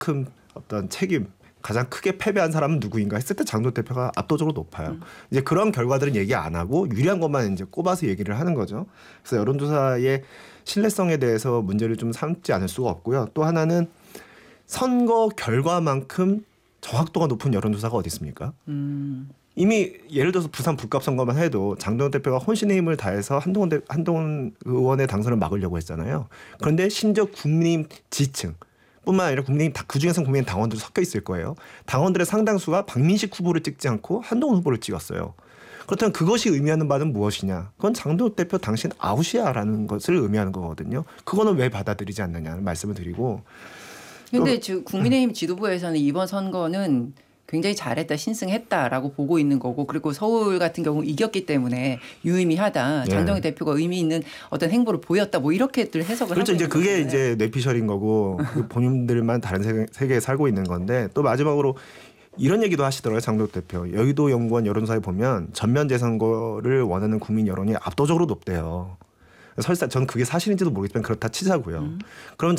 큰 어떤 책임 가장 크게 패배한 사람은 누구인가 했을 때 장도혁 대표가 압도적으로 높아요. 이제 그런 결과들은 얘기 안 하고 유리한 것만 이제 꼽아서 얘기를 하는 거죠. 그래서 여론조사의 신뢰성에 대해서 문제를 좀 삼지 않을 수가 없고요. 또 하나는 선거 결과만큼 정확도가 높은 여론조사가 어디 있습니까? 이미 예를 들어서 부산 불값 선거만 해도 장도혁 대표가 혼신의 힘을 다해서 한동훈 의원의 당선을 막으려고 했잖아요. 그런데 심지어 국민의힘 지층 뿐만 아니라 국민의힘 그중에서 국민의힘 당원들이 섞여 있을 거예요. 당원들의 상당수가 박민식 후보를 찍지 않고 한동훈 후보를 찍었어요. 그렇다면 그것이 의미하는 바는 무엇이냐. 그건 장도혁 대표 당신 아웃이야라는 것을 의미하는 거거든요. 그거는 왜 받아들이지 않느냐는 말씀을 드리고. 그런데 국민의힘 지도부에서는 이번 선거는 굉장히 잘했다, 신승했다라고 보고 있는 거고, 그리고 서울 같은 경우 이겼기 때문에 유의미하다. 장동혁 대표가 의미 있는 어떤 행보를 보였다. 뭐 이렇게들 해석을 그렇죠. 하고 이제 있는 그게 거잖아요. 이제 뇌피셜인 거고 본인들만 다른 세계에 살고 있는 건데 또 마지막으로 이런 얘기도 하시더라고요. 장도혁 대표. 여의도 연구원 여론조사에 보면 전면 재선거를 원하는 국민 여론이 압도적으로 높대요. 설사 저는 그게 사실인지도 모르겠지만 그렇다 치자고요. 그럼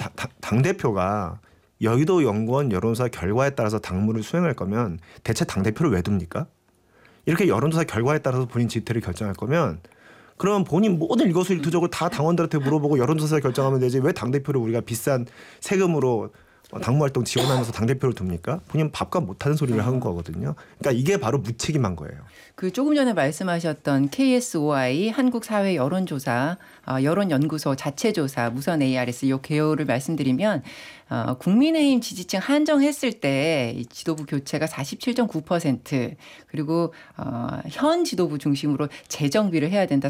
당대표가 여의도 연구원 여론조사 결과에 따라서 당무를 수행할 거면 대체 당대표를 왜 둡니까? 이렇게 여론조사 결과에 따라서 본인 지태를 결정할 거면 그러면 본인 모든 일거수일투족을 다 당원들한테 물어보고 여론조사 결정하면 되지 왜 당대표를 우리가 비싼 세금으로 당무활동 지원하면서 당대표를 둡니까? 본인 밥값 못하는 소리를 한 거거든요. 그러니까 이게 바로 무책임한 거예요. 그 조금 전에 말씀하셨던 KSOI 한국사회 여론조사 여론연구소 자체조사 무선 ARS 이 개요를 말씀드리면 국민의힘 지지층 한정했을 때 지도부 교체가 47.9% 그리고 현 지도부 중심으로 재정비를 해야 된다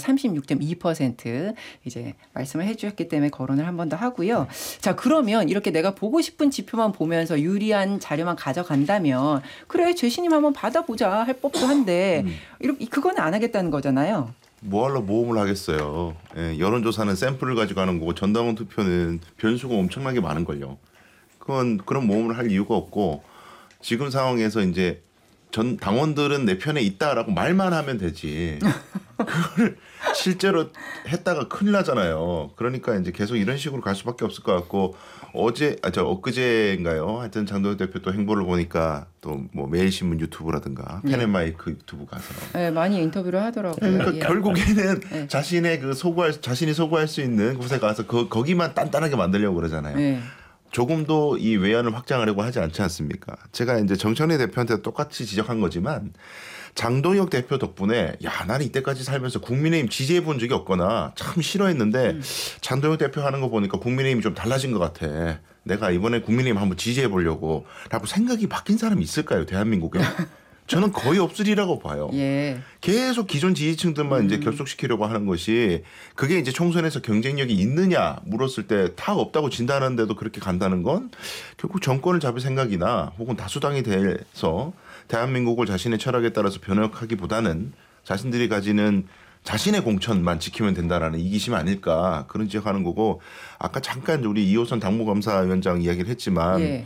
36.2% 이제 말씀을 해주셨기 때문에 거론을 한 번 더 하고요. 자 그러면 이렇게 내가 보고 싶은 지표만 보면서 유리한 자료만 가져간다면 그래 재신임 한번 받아보자 할 법도 한데 이렇게 그건 안 하겠다는 거잖아요. 뭐하러 모험을 하겠어요. 예, 여론조사는 샘플을 가지고 하는 거고 전당원 투표는 변수가 엄청나게 많은 걸요. 그런 모험을 할 이유가 없고 지금 상황에서 이제 전 당원들은 내 편에 있다라고 말만 하면 되지. 그걸 실제로 했다가 큰일 나잖아요. 그러니까 이제 계속 이런 식으로 갈 수밖에 없을 것 같고 엊그제인가요? 하여튼 장도혁 대표 또 행보를 보니까 또 뭐 매일신문 유튜브라든가 펜앤마이크 유튜브 가서 네, 많이 인터뷰를 하더라고요. 그러니까 예. 결국에는 네. 자신의 자신이 소구할 수 있는 곳에 가서 거기만 단단하게 만들려고 그러잖아요. 네. 조금도 이 외연을 확장하려고 하지 않지 않습니까? 제가 이제 정청래 대표한테 똑같이 지적한 거지만 장동혁 대표 덕분에 야 나는 이때까지 살면서 국민의힘 지지해 본 적이 없거나 참 싫어했는데 장동혁 대표 하는 거 보니까 국민의힘이 좀 달라진 것 같아. 내가 이번에 국민의힘 한번 지지해 보려고 라고 생각이 바뀐 사람이 있을까요? 대한민국에? 저는 거의 없으리라고 봐요. 예. 계속 기존 지지층들만 이제 결속시키려고 하는 것이 그게 이제 총선에서 경쟁력이 있느냐 물었을 때 다 없다고 진단하는데도 그렇게 간다는 건 결국 정권을 잡을 생각이나 혹은 다수당이 돼서 대한민국을 자신의 철학에 따라서 변혁하기보다는 자신들이 가지는 자신의 공천만 지키면 된다라는 이기심 아닐까 그런 지적하는 거고 아까 잠깐 우리 이호선 당무감사위원장 이야기를 했지만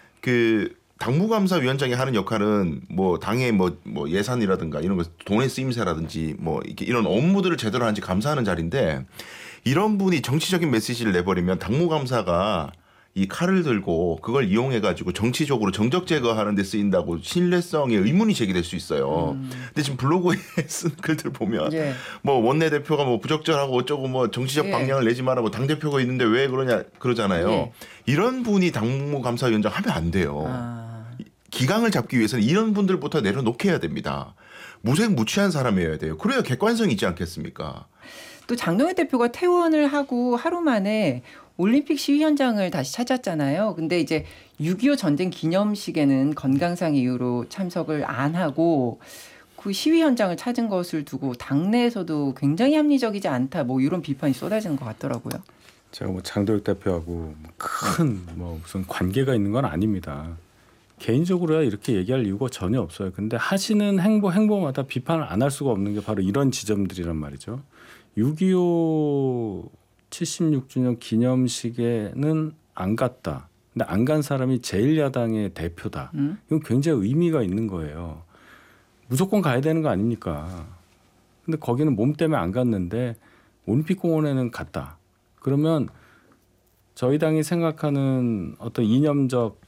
그 당무감사위원장이 하는 역할은 뭐 당의 뭐 예산이라든가 이런 거 돈의 쓰임새라든지 뭐 이렇게 이런 업무들을 제대로 하는지 감사하는 자리인데 이런 분이 정치적인 메시지를 내버리면 당무감사가 이 칼을 들고 그걸 이용해 가지고 정치적으로 정적 제거하는 데 쓰인다고 신뢰성에 의문이 제기될 수 있어요. 근데 지금 블로그에 쓴 글들 보면 뭐 원내대표가 뭐 부적절하고 어쩌고 뭐 정치적 방향을 내지 마라 뭐 당대표가 있는데 왜 그러냐 그러잖아요. 이런 분이 당무감사위원장 하면 안 돼요. 기강을 잡기 위해서는 이런 분들부터 내려놓게 해야 됩니다. 무색무취한 사람이어야 돼요. 그래야 객관성이 있지 않겠습니까? 또 장동혁 대표가 퇴원을 하고 하루 만에 올림픽 시위 현장을 다시 찾았잖아요. 근데 이제 6.25 전쟁 기념식에는 건강상 이유로 참석을 안 하고 그 시위 현장을 찾은 것을 두고 당내에서도 굉장히 합리적이지 않다. 뭐 이런 비판이 쏟아지는 것 같더라고요. 제가 뭐 장도혁 대표하고 큰 뭐 무슨 관계가 있는 건 아닙니다. 개인적으로야 이렇게 얘기할 이유가 전혀 없어요. 근데 하시는 행보마다 비판을 안 할 수가 없는 게 바로 이런 지점들이란 말이죠. 6.25 76주년 기념식에는 안 갔다. 근데 안 간 사람이 제1야당의 대표다. 이건 굉장히 의미가 있는 거예요. 무조건 가야 되는 거 아닙니까? 근데 거기는 몸 때문에 안 갔는데 올림픽공원에는 갔다. 그러면 저희 당이 생각하는 어떤 이념적